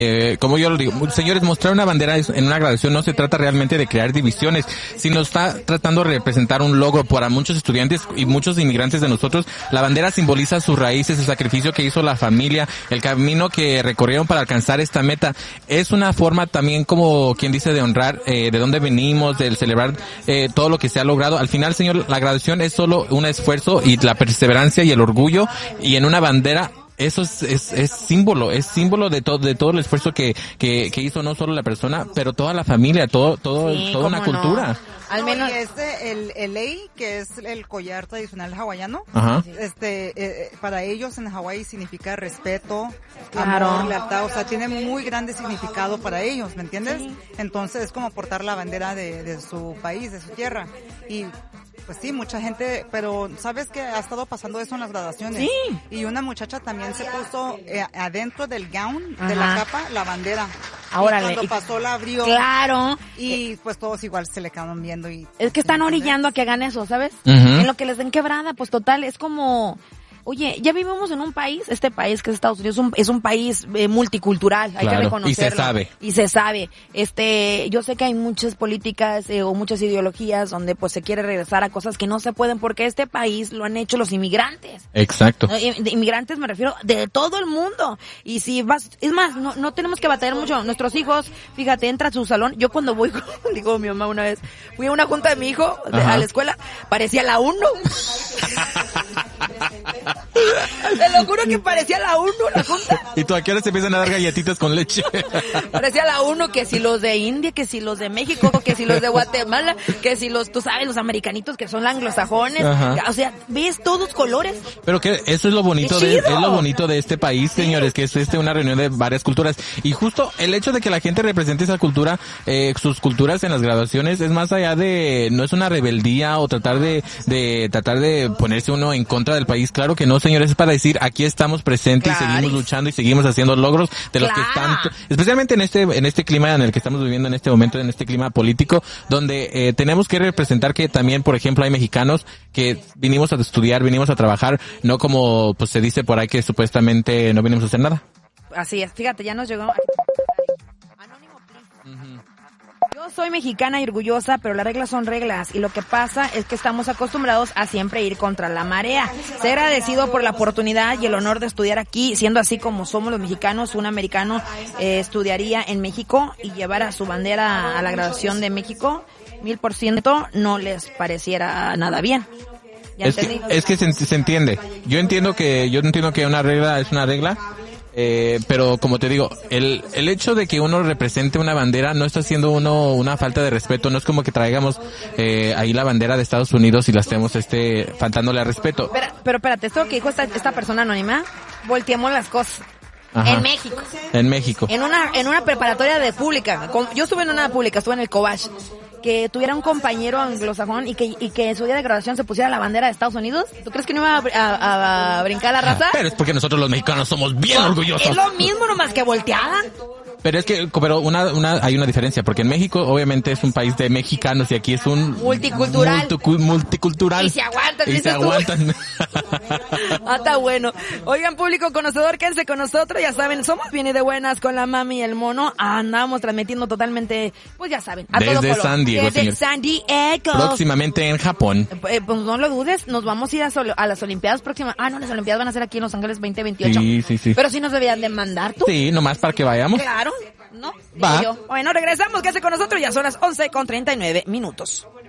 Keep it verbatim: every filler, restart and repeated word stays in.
Eh, como yo lo digo, señores, mostrar una bandera en una graduación no se trata realmente de crear divisiones, sino está tratando de representar un logro para muchos estudiantes y muchos inmigrantes de nosotros. La bandera simboliza sus raíces, el sacrificio que hizo la familia, el camino que recorrieron para alcanzar esta meta. Es una forma también, como quien dice, de honrar eh, de dónde venimos, de celebrar eh, todo lo que se ha logrado. Al final, señor, la graduación es solo un esfuerzo y la perseverancia y el orgullo, y en una bandera eso es, es, es símbolo, es símbolo de todo, de todo el esfuerzo que, que, que hizo no solo la persona, pero toda la familia, todo, todo, sí, toda una cultura. No. Al menos no, este, el, el lei, que es el collar tradicional hawaiano, Ajá. este, eh, para ellos en Hawái significa respeto, claro. amor, lealtad, o sea, tiene muy grande significado para ellos, ¿me entiendes? Sí. Entonces es como portar la bandera de, de su país, de su tierra, y pues sí, mucha gente, pero ¿sabes que ha estado pasando eso en las graduaciones? Sí. Y una muchacha también se puso eh, adentro del gown, Ajá. de la capa, la bandera. Ahora cuando pasó la abrió. Claro. Y pues todos igual se le quedaron viendo y... Es que están orillando a que hagan eso, ¿sabes? Uh-huh. En lo que les den quebrada, pues total, es como... Oye, ya vivimos en un país, este país que es Estados Unidos, es un, es un país eh, multicultural, hay claro, que reconocerlo. Y se sabe. Y se sabe. Este, yo sé que hay muchas políticas eh, o muchas ideologías donde pues se quiere regresar a cosas que no se pueden porque este país lo han hecho los inmigrantes. Exacto. De inmigrantes me refiero de todo el mundo. Y si vas, es más, no, no tenemos que batallar mucho. Nuestros hijos, fíjate, entra a su salón. Yo cuando voy, digo mi mamá una vez, fui a una junta de mi hijo de, a la escuela, parecía la uno. Te lo juro que parecía la uno la junta. ¿Y tú a qué hora se empiezan a dar galletitas con leche? Parecía la uno, que si los de India, que si los de México, que si los de Guatemala, que si los, tú sabes, los americanitos que son anglosajones. Ajá. O sea, ves todos colores. Pero que eso es lo bonito de, es lo bonito de este país, señores, que es este una reunión de varias culturas. Y justo el hecho de que la gente represente esa cultura, eh, sus culturas en las graduaciones, es más allá de, no es una rebeldía o tratar de, de, tratar de ponerse uno en contra del país. Claro que no, señores, es para decir, aquí estamos presentes claro. y seguimos luchando y seguimos haciendo logros de los claro. que están, especialmente en este, en este clima en el que estamos viviendo en este momento, en este clima político, donde eh, tenemos que representar que también, por ejemplo, hay mexicanos que vinimos a estudiar, vinimos a trabajar, no como pues se dice por ahí que supuestamente no vinimos a hacer nada. Así es, fíjate, ya nos llegó Anónimo, uh-huh. Yo soy mexicana y orgullosa, pero las reglas son reglas y lo que pasa es que estamos acostumbrados a siempre ir contra la marea. Ser agradecido por la oportunidad y el honor de estudiar aquí, siendo así como somos los mexicanos, un americano eh, estudiaría en México y llevara su bandera a la graduación de México, mil por ciento no les pareciera nada bien. Es que, es que se, se entiende. Yo entiendo que, yo entiendo que una regla es una regla. Eh, pero como te digo, el el hecho de que uno represente una bandera no está haciendo uno una falta de respeto, no es como que traigamos eh, ahí la bandera de Estados Unidos y la estemos este faltándole al respeto. Pero, pero espérate, esto que dijo esta, esta persona anónima, volteemos las cosas. Ajá. En México. En México. En una en una preparatoria de pública. Yo estuve en una pública, estuve en el Cobach. Que tuviera un compañero anglosajón y que y que en su día de graduación se pusiera la bandera de Estados Unidos. ¿Tú crees que no iba a, a, a brincar la raza? Pero es porque nosotros los mexicanos somos bien no, orgullosos. Es lo mismo, nomás que volteada. Pero es que, pero una, una, hay una diferencia, porque en México obviamente es un país de mexicanos y aquí es un multicultural. Multicu, multicultural. Y se aguantan. Y se aguantan. Ah, está bueno. Oigan, público conocedor, quédense con nosotros, ya saben, somos bien y de buenas con la mami y el mono. Andamos transmitiendo totalmente, pues ya saben, a Desde todo color. San Diego, Desde señor. San Diego. Próximamente en Japón. Eh, pues no lo dudes, nos vamos a ir a, sol- a las Olimpiadas próximas. Ah, no, las Olimpiadas van a ser aquí en Los Ángeles veinte veintiocho. Sí, sí, sí. Pero sí nos debían de mandar, ¿tú? Sí, nomás para que vayamos. Claro, ¿no? Va. Yo. Bueno, regresamos, quédese con nosotros, ya son las once con treinta y nueve minutos.